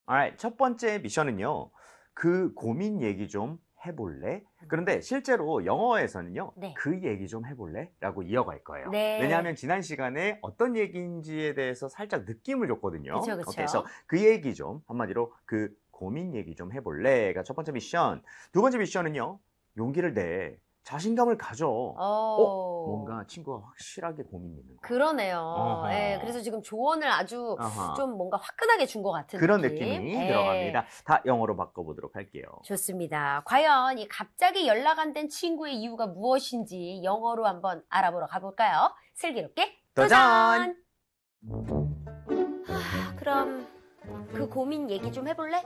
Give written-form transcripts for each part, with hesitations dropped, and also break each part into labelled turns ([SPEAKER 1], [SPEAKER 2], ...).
[SPEAKER 1] Alright, 첫 번째 미션은요. 그 고민 얘기 좀 해볼래? 그런데 실제로 영어에서는요.
[SPEAKER 2] 네.
[SPEAKER 1] 그 얘기 좀 해볼래? 라고 이어갈 거예요.
[SPEAKER 2] 네.
[SPEAKER 1] 왜냐하면 지난 시간에 어떤 얘기인지에 대해서 살짝 느낌을 줬거든요.
[SPEAKER 2] 그쵸, 그쵸.
[SPEAKER 1] 그래서 그 얘기 좀 한마디로 그 고민 얘기 좀 해볼래가 첫 번째 미션. 두 번째 미션은요. 용기를 내. 자신감을 가져. 뭔가 친구가 확실하게 고민이 있는 거.
[SPEAKER 2] 그러네요.
[SPEAKER 1] 어허.
[SPEAKER 2] 예, 그래서 지금 조언을 아주
[SPEAKER 1] 어허.
[SPEAKER 2] 좀 뭔가 화끈하게 준 것 같은
[SPEAKER 1] 그런
[SPEAKER 2] 느낌.
[SPEAKER 1] 느낌이
[SPEAKER 2] 예.
[SPEAKER 1] 들어갑니다. 다 영어로 바꿔보도록 할게요.
[SPEAKER 2] 좋습니다. 과연 이 갑자기 연락 안 된 친구의 이유가 무엇인지 영어로 한번 알아보러 가볼까요? 슬기롭게 도전! 그럼 그 고민 얘기 좀 해볼래?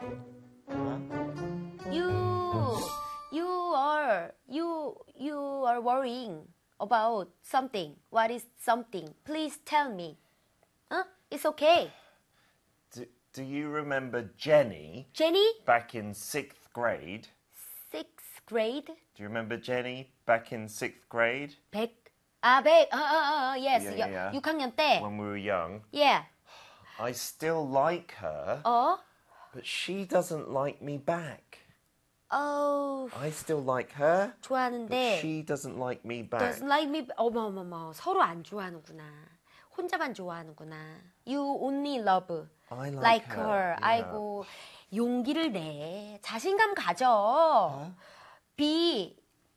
[SPEAKER 2] You are worrying about something. What is something? Please tell me. It's okay.
[SPEAKER 3] Do you remember Jenny
[SPEAKER 2] Jenny,
[SPEAKER 3] back in 6th grade?
[SPEAKER 2] 6th grade.
[SPEAKER 3] Do you remember Jenny back in 6th grade?
[SPEAKER 2] Yes.
[SPEAKER 3] Yeah.
[SPEAKER 2] 6학년 때.
[SPEAKER 3] When we were young.
[SPEAKER 2] Yeah.
[SPEAKER 3] I still like her, but she doesn't like me back. I still like her, but
[SPEAKER 2] 좋아하는데
[SPEAKER 3] she doesn't like me back.
[SPEAKER 2] doesn't like me. 어머머머, 서로 안 좋아하는구나. 혼자만 좋아하는구나. You only love
[SPEAKER 3] I
[SPEAKER 2] like her.
[SPEAKER 3] Yeah.
[SPEAKER 2] 아이고, 용기를 내. 자신감 가져. Be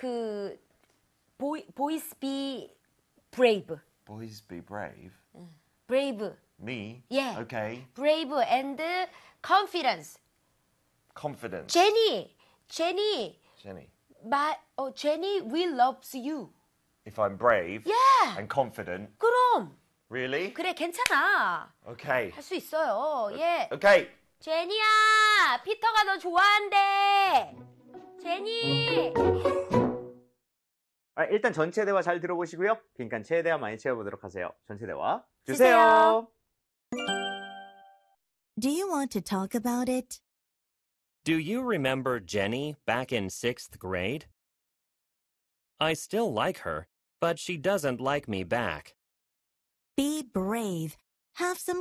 [SPEAKER 2] boys be brave.
[SPEAKER 3] Boys be brave.
[SPEAKER 2] Brave.
[SPEAKER 3] Me?
[SPEAKER 2] Yeah.
[SPEAKER 3] Okay.
[SPEAKER 2] Brave and confidence.
[SPEAKER 3] Confidence.
[SPEAKER 2] Jenny.
[SPEAKER 3] Jenny.
[SPEAKER 2] Jenny will loves you.
[SPEAKER 3] If I'm brave
[SPEAKER 2] Yeah.
[SPEAKER 3] and confident.
[SPEAKER 2] 그럼.
[SPEAKER 3] Really?
[SPEAKER 2] 그래, 괜찮아.
[SPEAKER 3] Okay.
[SPEAKER 2] 할 수 있어요. 예.
[SPEAKER 3] Okay.
[SPEAKER 2] 제니야, 피터가 너 좋아한대. 제니.
[SPEAKER 1] 일단 전체 대화 잘 들어보시고요. 빈칸 최대한 많이 채워보도록 하세요. 전체 대화
[SPEAKER 2] 주세요.
[SPEAKER 1] 주세요.
[SPEAKER 4] Do you want to talk about it?
[SPEAKER 5] Do you remember Jenny back in 6th grade? I still like her, but she doesn't like me back.
[SPEAKER 4] Be brave. Have some